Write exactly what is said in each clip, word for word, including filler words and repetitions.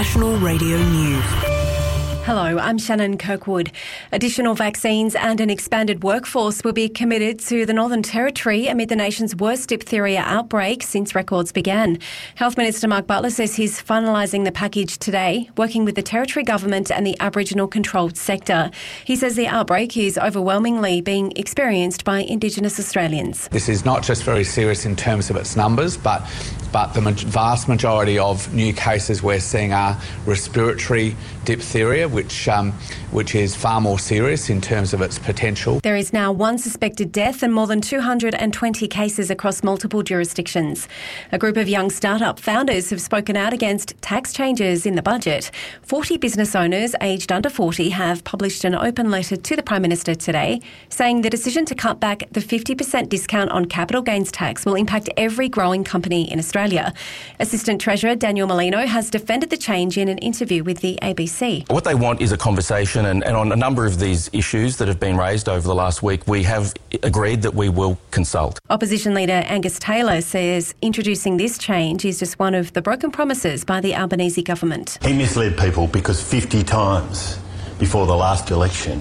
National Radio News. Hello, I'm Shannon Kirkwood. Additional vaccines and an expanded workforce will be committed to the Northern Territory amid the nation's worst diphtheria outbreak since records began. Health Minister Mark Butler says he's finalising the package today, working with the Territory Government and the Aboriginal controlled sector. He says the outbreak is overwhelmingly being experienced by Indigenous Australians. This is not just very serious in terms of its numbers, but but the vast majority of new cases we're seeing are respiratory diphtheria, which um, which is far more serious in terms of its potential. There is now one suspected death and more than two hundred twenty cases across multiple jurisdictions. A group of young startup founders have spoken out against tax changes in the budget. forty business owners aged under forty have published an open letter to the Prime Minister today, saying the decision to cut back the fifty percent discount on capital gains tax will impact every growing company in Australia. Assistant Treasurer Daniel Molino has defended the change in an interview with the A B C. What they want is a conversation, and, and on a number of these issues that have been raised over the last week, we have agreed that we will consult. Opposition leader Angus Taylor says introducing this change is just one of the broken promises by the Albanese government. He misled people because fifty times before the last election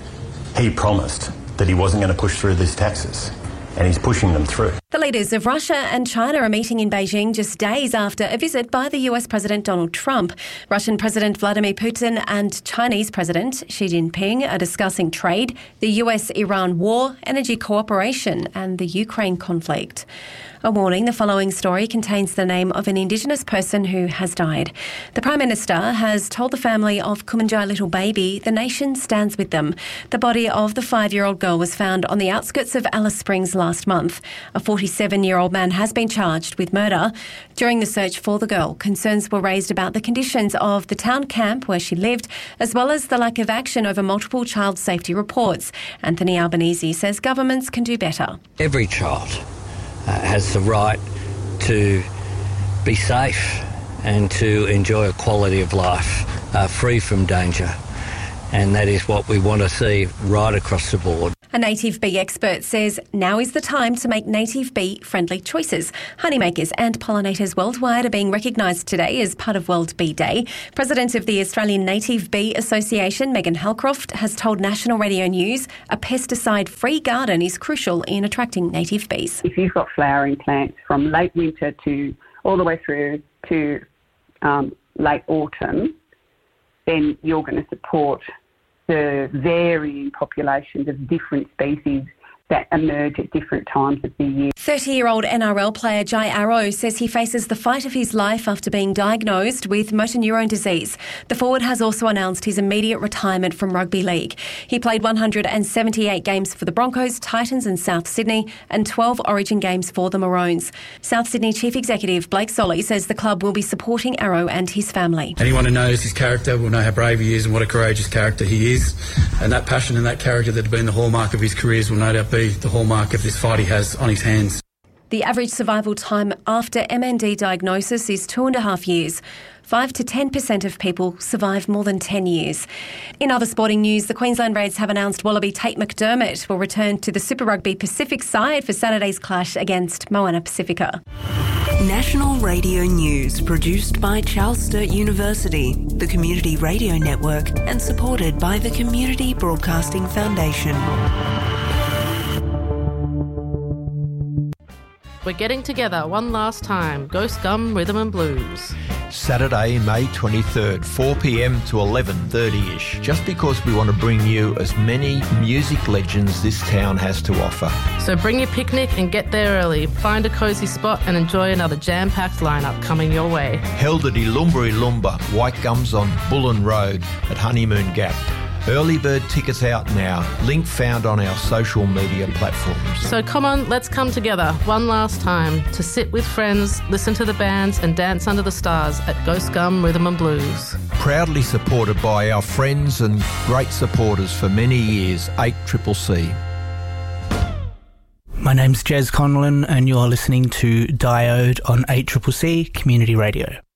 he promised that he wasn't going to push through these taxes, and he's pushing them through. The leaders of Russia and China are meeting in Beijing just days after a visit by the U S President Donald Trump. Russian President Vladimir Putin and Chinese President Xi Jinping are discussing trade, the U S-Iran war, energy cooperation and the Ukraine conflict. A warning, the following story contains the name of an Indigenous person who has died. The Prime Minister has told the family of Kumanjai little baby the nation stands with them. The body of the five-year-old girl was found on the outskirts of Alice Springs last month. A forty-seven-year-old man has been charged with murder. During the search for the girl, concerns were raised about the conditions of the town camp where she lived, as well as the lack of action over multiple child safety reports. Anthony Albanese says governments can do better. Every child uh, has the right to be safe and to enjoy a quality of life uh, free from danger. And that is what we want to see right across the board. A native bee expert says now is the time to make native bee-friendly choices. Honeymakers and pollinators worldwide are being recognised today as part of World Bee Day. President of the Australian Native Bee Association, Megan Halcroft, has told National Radio News a pesticide-free garden is crucial in attracting native bees. If you've got flowering plants from late winter to all the way through to um, late autumn, then you're going to support the varying populations of different species that emerge at different times of the year. thirty-year-old N R L player Jai Arrow says he faces the fight of his life after being diagnosed with motor neurone disease. The forward has also announced his immediate retirement from rugby league. He played one hundred seventy-eight games for the Broncos, Titans and South Sydney, and twelve Origin games for the Maroons. South Sydney Chief Executive Blake Solly says the club will be supporting Arrow and his family. Anyone who knows his character will know how brave he is and what a courageous character he is. And that passion and that character that have been the hallmark of his careers will no doubt be the hallmark of this fight he has on his hands. The average survival time after M N D diagnosis is two and a half years. five to ten percent of people survive more than ten years. In other sporting news, the Queensland Reds have announced Wallaby Tate McDermott will return to the Super Rugby Pacific side for Saturday's clash against Moana Pacifica. National Radio News, produced by Charles Sturt University, the Community Radio Network, and supported by the Community Broadcasting Foundation. We're getting together one last time. Ghost Gum Rhythm and Blues. Saturday, May twenty-third, four p.m. to eleven thirty-ish. Just because we want to bring you as many music legends this town has to offer. So bring your picnic and get there early. Find a cosy spot and enjoy another jam-packed lineup coming your way. Held at Ilumbri Lumba, White Gums on Bullen Road at Honeymoon Gap. Early bird tickets out now. Link found on our social media platforms. So come on, let's come together one last time to sit with friends, listen to the bands and dance under the stars at Ghost Gum Rhythm and Blues. Proudly supported by our friends and great supporters for many years, eight C C C. My name's Jez Conlon and you're listening to Diode on eight C C C Community Radio.